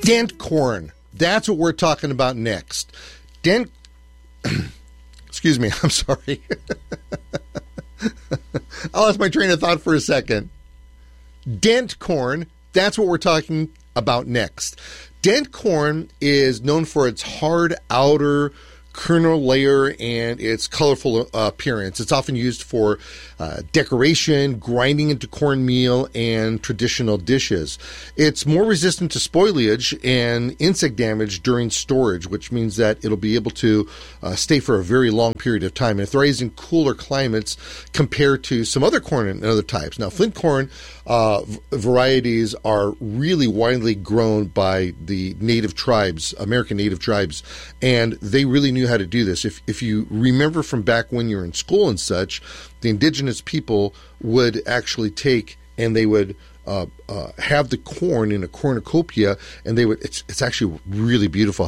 Dent corn. That's what we're talking about next. Dent... Excuse me, I'm sorry. I lost my train of thought for a second. Dent corn, that's what we're talking about next. Dent corn is known for its hard outer kernel layer and its colorful appearance. It's often used for decoration, grinding into cornmeal, and traditional dishes. It's more resistant to spoilage and insect damage during storage, which means that it'll be able to stay for a very long period of time. And it thrives in cooler climates compared to some other corn and other types. Now, flint corn varieties are really widely grown by the native tribes, American native tribes, and they really knew how to do this. If you remember from back when you were in school and such, the indigenous people would actually take and they would have the corn in a cornucopia, and they would. It's actually really beautiful